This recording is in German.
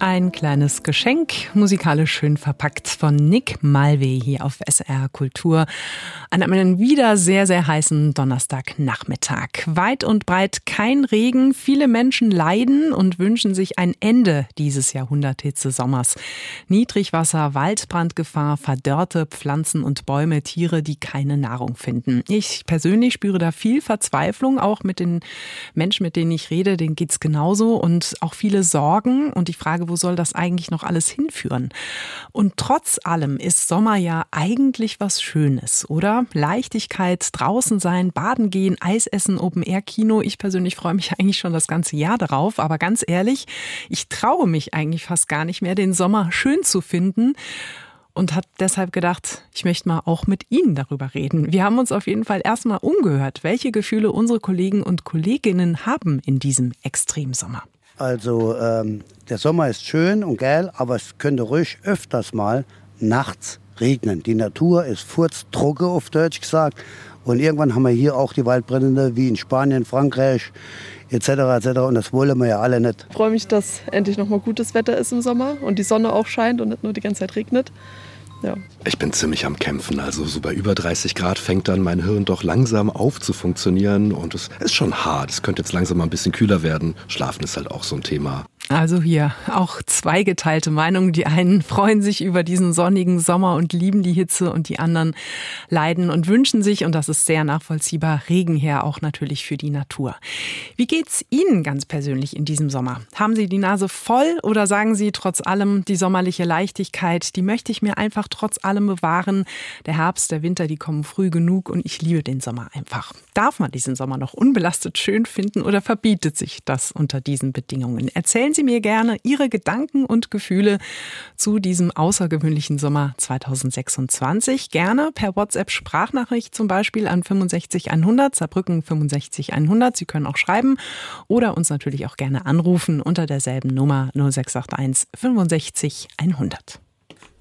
Ein kleines Geschenk, musikalisch schön verpackt von Nick Malvé hier auf SR Kultur an einem wieder sehr, sehr heißen Donnerstagnachmittag. Weit und breit kein Regen, viele Menschen leiden und wünschen sich ein Ende dieses Jahrhunderthitze-Sommers. Niedrigwasser, Waldbrandgefahr, verdörrte Pflanzen und Bäume, Tiere, die keine Nahrung finden. Ich persönlich spüre da viel Verzweiflung, auch mit den Menschen, mit denen ich rede, denen geht's genauso und auch viele Sorgen und die Frage, wo soll das eigentlich noch alles hinführen? Und trotz allem ist Sommer ja eigentlich was Schönes, oder? Leichtigkeit, draußen sein, baden gehen, Eis essen, Open-Air-Kino. Ich persönlich freue mich eigentlich schon das ganze Jahr darauf. Aber ganz ehrlich, ich traue mich eigentlich fast gar nicht mehr, den Sommer schön zu finden. Und habe deshalb gedacht, ich möchte mal auch mit Ihnen darüber reden. Wir haben uns auf jeden Fall erstmal umgehört, welche Gefühle unsere Kollegen und Kolleginnen haben in diesem Extremsommer. Also der Sommer ist schön und geil, aber es könnte ruhig öfters mal nachts regnen. Die Natur ist furztrocken, auf Deutsch gesagt. Und irgendwann haben wir hier auch die Waldbrände, wie in Spanien, Frankreich etc. etc. Und das wollen wir ja alle nicht. Ich freue mich, dass endlich noch mal gutes Wetter ist im Sommer und die Sonne auch scheint und nicht nur die ganze Zeit regnet. Ja. Ich bin ziemlich am Kämpfen. Also so bei über 30 Grad fängt dann mein Hirn doch langsam auf zu funktionieren. Und es ist schon hart. Es könnte jetzt langsam mal ein bisschen kühler werden. Schlafen ist halt auch so ein Thema. Also hier auch zweigeteilte Meinungen. Die einen freuen sich über diesen sonnigen Sommer und lieben die Hitze und die anderen leiden und wünschen sich, und das ist sehr nachvollziehbar, Regen her auch natürlich für die Natur. Wie geht's Ihnen ganz persönlich in diesem Sommer? Haben Sie die Nase voll oder sagen Sie trotz allem, die sommerliche Leichtigkeit, die möchte ich mir einfach trotz allem bewahren? Der Herbst, der Winter, die kommen früh genug und ich liebe den Sommer einfach. Darf man diesen Sommer noch unbelastet schön finden oder verbietet sich das unter diesen Bedingungen? Erzählen Sie mir gerne Ihre Gedanken und Gefühle zu diesem außergewöhnlichen Sommer 2026. Gerne per WhatsApp-Sprachnachricht zum Beispiel an 65 100, Saarbrücken 65 100. Sie können auch schreiben oder uns natürlich auch gerne anrufen unter derselben Nummer 0681 65 100.